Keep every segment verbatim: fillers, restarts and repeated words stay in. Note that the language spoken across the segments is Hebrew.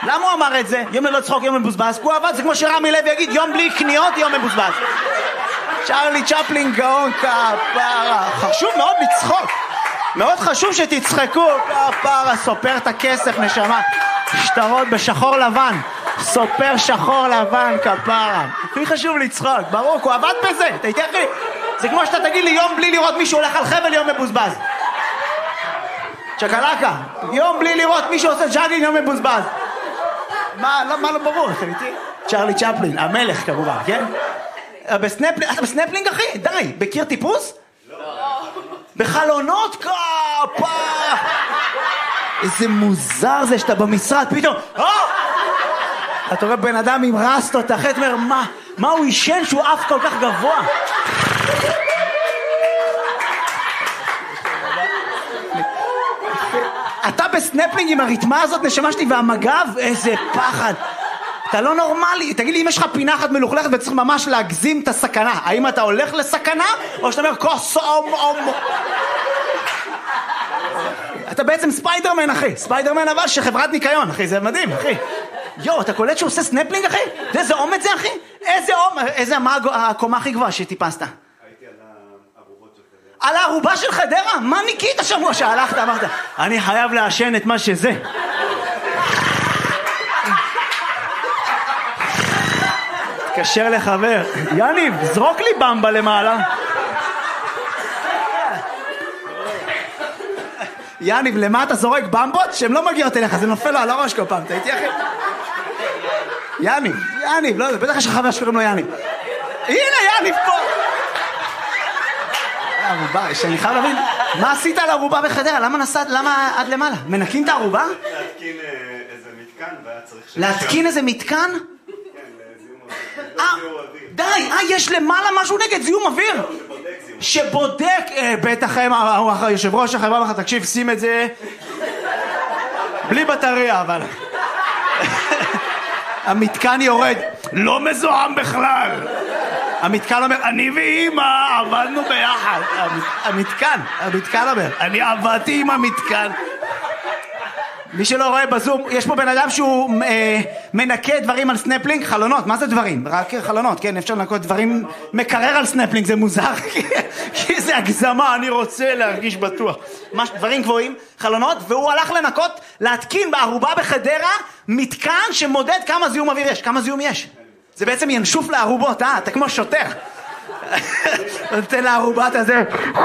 למה הוא אמר את זה? יום ללא צחוק, יום מבוזבז. הוא עבד, זה כמו שרמי לוי יגיד, יום בלי קניות, יום מבוזבז. צ'רלי צ'פלין גאון כפרה. חשוב מאוד לצחוק. מאוד חשוב שתצחקו. כפרה, סופר את הכסף, נשמה. שטרות בשחור לבן. סופר שחור לבן, כפרה. הכי חשוב לצחוק. ברור, הוא עבד בזה. אתה איתי אחי? זה כמו שאתה תגיד לי יום בלי לראות מישהו הולך על חבל, יום מבוזבז. צ'קלקה, יום בלי לראות מישהו עושה ג'אגינג, יום מבוזבז. מה, לא, מה לא ברור, אתה איתי? צ'רלי צ'פלין, המלך כמובן, כן? בסנפלינג, אתה בסנפלינג אחי? די, בקיר טיפוס? לא. בחלונות כפה. איזה מוזר זה שאתה במשרד, פתאום, אתה רואה בן אדם עם רסטות, אחרי אתה אומר, מה, מה הוא ישן שהוא אף כל כך גבוה? אתה בסנפלינג עם הריתמה הזאת, נשמה שלי, והמגב, איזה פחד. אתה לא נורמלי. תגיד לי, אם יש לך פינה אחת מלוכלכת וצריך ממש להגזים את הסכנה, האם אתה הולך לסכנה, או שאתה אומר, כוס אום אום? אתה בעצם ספיידרמן, אחי. ספיידרמן אבל שחברת ניקיון, אחי. זה מדהים, אחי. יו, אתה קולט שהוא עושה סנפלינג, אחי? איזה אומץ זה, אחי? איזה אומץ? איזה, מה הקומה הכי גבוהה שטיפסת? על הערובה של חדרה? מה ניקית השבוע שהלכת? אמרת, אני חייב לעשן את מה שזה. תקשר לחבר. יניב, זרוק לי במבה למעלה. יניב, למה אתה זורק במבות? שהן לא מגיעות אליך, זה נופל לו על הראש כל פעם. אתה איתי אחי? יניב, יניב, לא, בטח יש לך חבר שקוראים לו יניב. הנה יניב פה. ערובה, שאני חייב להבין, מה עשית על הערובה בחדרה? למה נסעת, למה עד למעלה? מנקים את הערובה? להתקין איזה מתקן והיה צריך... להתקין איזה מתקן? כן, לזיהום אוויר. די, אה, יש למעלה משהו נגד זיהום אוויר? שבודק, בטח היושב ראש החברה לך, תקשיב, שים את זה בלי בטריה, אבל המתקן יורד, לא מזוהם בכלל. המתקן אומר, אני ואמא עבדנו ביחד. המתקן, המתקן אומר, אני עבדתי עם המתקן. מי שלא רואה בזום, יש פה בן אדם שהוא אה, מנקה דברים על סנפלינג, חלונות, מה זה דברים? רק חלונות, כן, אפשר לנקות דברים, מקרר על סנפלינג, זה מוזר, כי זה הגזמה, אני רוצה להרגיש בטוח. מש, דברים גבוהים, חלונות, והוא הלך לנקות, להתקין בערובה בחדרה, מתקן שמודד כמה זיהום אוויר יש, כמה זיהום יש. זה בעצם ינשוף לערובות, אה? אתה כמו שוטר. נותן לערובת הזה.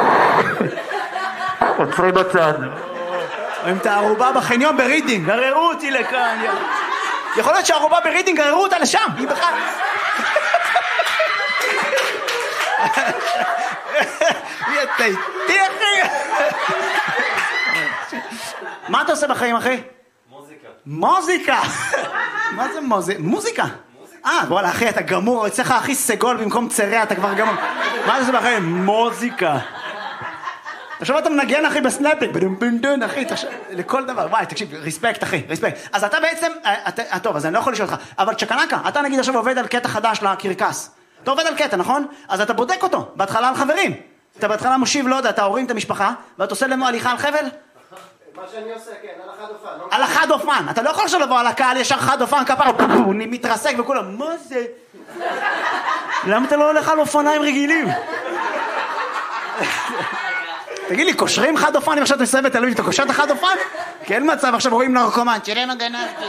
עוצרי בצד. רואים את הערובה בחניון ברידינג, גררו אותי לכאן. יכול להיות שהערובה ברידינג גררו אותה לשם, היא בכלל. אתה איתי אחי. מה אתה עושה בחיים אחי? מוזיקה. מוזיקה. מה זה מוזיקה? מוזיקה. אה, וואלה אחי, אתה גמור, יצא לך הכי סגול במקום צרע, אתה כבר גמור. מה אתה עושה בחיים? מוזיקה. עכשיו אתה מנגן אחי בסנפלינג, בדום אחי, לכל דבר, וואי תקשיב, ריספקט אחי, ריספקט. אז אתה בעצם, אתה, טוב, אז אני לא יכול לשאול אותך, אבל צ'קנקה, אתה נגיד עכשיו עובד על קטע חדש לקרקס. אתה עובד על קטע, נכון? אז אתה בודק אותו, בהתחלה על חברים. אתה בהתחלה מושיב, לא יודע, אתה הורים את המשפחה, ואתה עושה לנו הליכה על חבל? מה שאני עושה, כן, על החד אופן. על החד אופן, אתה לא יכול עכשיו לבוא על הקהל, ישר חד אופן, כפר, הוא מתרסק וכולם, מה זה? למה אתה לא הולך על אופניים רגילים? תגיד לי, קושרים חד אופן, אם עכשיו אתה מסיים בתל אביב, אתה קושר את החד אופן? כי אין מצב, עכשיו רואים נרקומן, תראה מה גנבתי.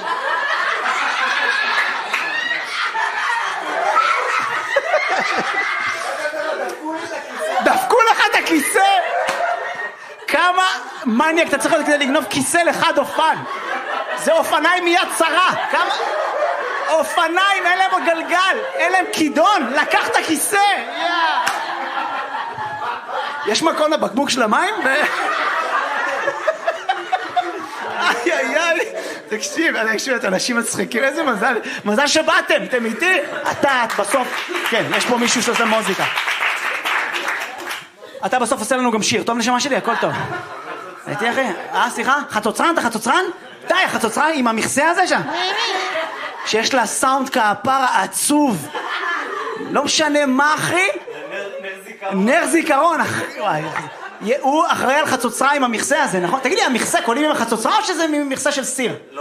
דפקו לך את הכיסא? כמה מניאק אתה צריך להיות כדי לגנוב כיסא לחד אופן? זה אופניים מיד צרה. כמה... אופניים, אין להם גלגל, אין להם כידון, לקח את הכיסא. יש מקום לבקבוק של המים? איי איי איי. תקשיב, תקשיב, את אנשים מצחיקים, איזה מזל. מזל שבאתם, אתם איתי? אתה, את בסוף, כן, יש פה מישהו שעושה מוזיקה. אתה בסוף עושה לנו גם שיר, טוב נשמה שלי, הכל טוב. הייתי אחי, אה, סליחה? חצוצרן, אתה חצוצרן? די, החצוצרן עם המכסה הזה שם. שיש לה סאונד כפרה עצוב. לא משנה מה, אחי? נר זיכרון, אחי. הוא אחראי על חצוצרה עם המכסה הזה, נכון? תגיד לי, המכסה קונים עם החצוצרה או שזה מכסה של סיר?